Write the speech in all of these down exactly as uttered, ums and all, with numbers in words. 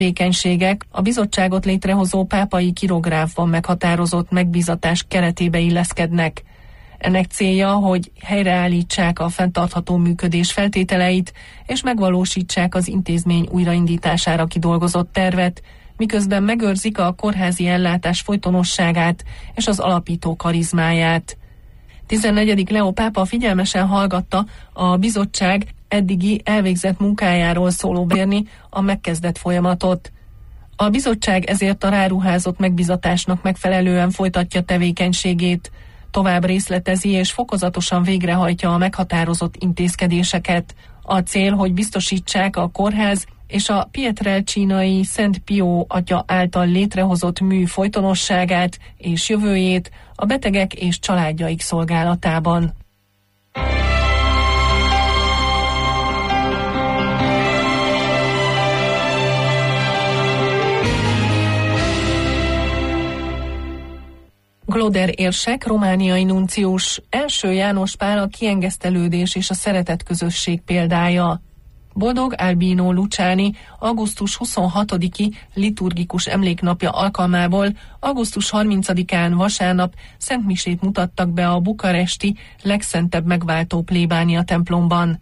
tevékenységek a bizottságot létrehozó pápai kirográfban meghatározott megbízatás keretébe illeszkednek. Ennek célja, hogy helyreállítsák a fenntartható működés feltételeit, és megvalósítsák az intézmény újraindítására kidolgozott tervet, miközben megőrzik a kórházi ellátás folytonosságát és az alapító karizmáját. tizennegyedik Leó pápa figyelmesen hallgatta a bizottság eddigi elvégzett munkájáról szóló beszédét, a megkezdett folyamatot. A bizottság ezért a ráruházott megbízatásnak megfelelően folytatja tevékenységét, tovább részletezi és fokozatosan végrehajtja a meghatározott intézkedéseket. A cél, hogy biztosítsák a kórház és a Pietrelcinai Szent Pió atya által létrehozott mű folytonosságát és jövőjét a betegek és családjaik szolgálatában. Glóder érsek, romániai nuncius, első János Pál a kiengesztelődés és a szeretet közösség példája. Boldog Albino Luciani augusztus huszonhatodiki liturgikus emléknapja alkalmából augusztus harmincadikán vasárnap szentmisét mutattak be a bukaresti legszentebb megváltó plébánia templomban.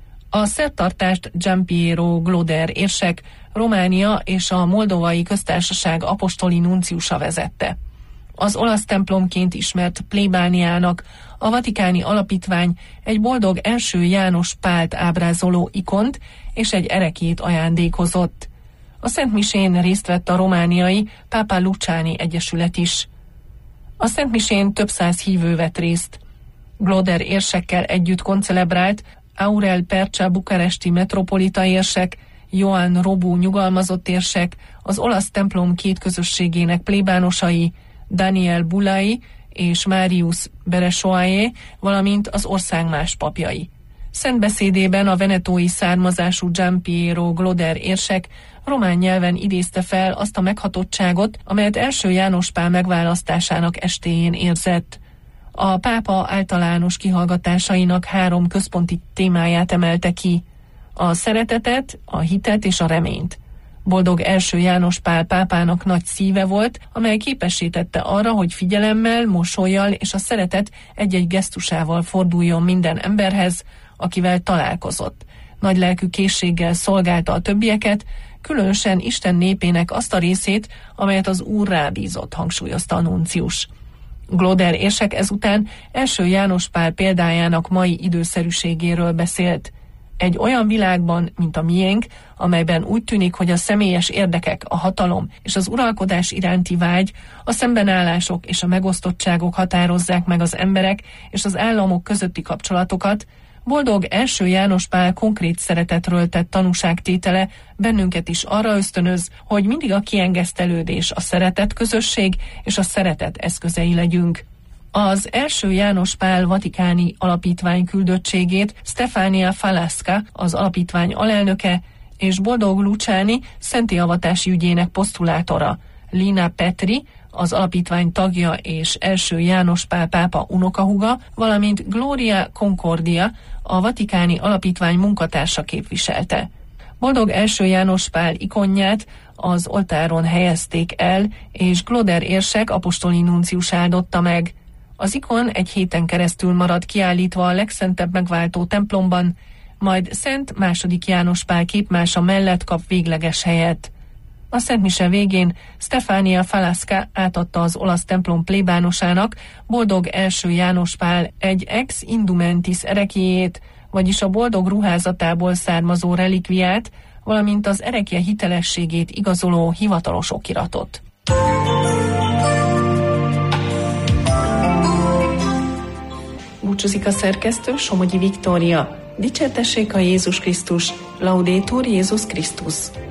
A szertartást Giampiero Glóder érsek, Románia és a Moldovai Köztársaság apostoli nunciusa vezette. Az olasz templomként ismert plébániának a vatikáni alapítvány egy boldog első János Pált ábrázoló ikont és egy ereklyét ajándékozott. A szentmisén részt vett a romániai Papa Luciani Egyesület is. A szentmisén több száz hívő vett részt. Glóder érsekkel együtt koncelebrált Aurel Percsa bukaresti metropolita érsek, Ioan Robu nyugalmazott érsek, az olasz templom két közösségének plébánosai, Daniel Bulai és Marius Beresoaé, valamint az ország más papjai. Szent beszédében a venetói származású Giampiero Glóder érsek román nyelven idézte fel azt a meghatottságot, amelyet első János Pál megválasztásának estéjén érzett. A pápa általános kihallgatásainak három központi témáját emelte ki: a szeretetet, a hitet és a reményt. Boldog első János Pál pápának nagy szíve volt, amely képessé tette arra, hogy figyelemmel, mosollyal és a szeretet egy-egy gesztusával forduljon minden emberhez, akivel találkozott. Nagy lelkű készséggel szolgálta a többieket, különösen Isten népének azt a részét, amelyet az Úr rábízott, hangsúlyozta a nuncius. Glóder érsek ezután első János Pál példájának mai időszerűségéről beszélt. Egy olyan világban, mint a miénk, amelyben úgy tűnik, hogy a személyes érdekek, a hatalom és az uralkodás iránti vágy, a szembenállások és a megosztottságok határozzák meg az emberek és az államok közötti kapcsolatokat, boldog első János Pál konkrét szeretetről tett tanúságtétele bennünket is arra ösztönöz, hogy mindig a kiengesztelődés, a szeretet közösség és a szeretet eszközei legyünk. Az első János Pál vatikáni alapítvány küldöttségét Stefania Falasca, az alapítvány alelnöke, és Boldog Luciani szentélyavatási ügyének posztulátora, Lina Petri, az alapítvány tagja és első János Pál pápa unokahúga, valamint Gloria Concordia, a vatikáni alapítvány munkatársa képviselte. Boldog első János Pál ikonját az oltáron helyezték el, és Glóder érsek apostoli nuncius áldotta meg. Az ikon egy héten keresztül marad kiállítva a legszentebb megváltó templomban, majd Szent második János Pál képmása mellett kap végleges helyet. A szentmise végén Stefania Falasca átadta az olasz templom plébánosának, boldog első János Pál egy ex indumentis ereklyéjét, vagyis a boldog ruházatából származó relikviát, valamint az erekje hitelességét igazoló hivatalos okiratot. Búcsúzik a szerkesztő, Somogyi Viktória. Dicsértessék a Jézus Krisztus, Laudetur Jézus Krisztus.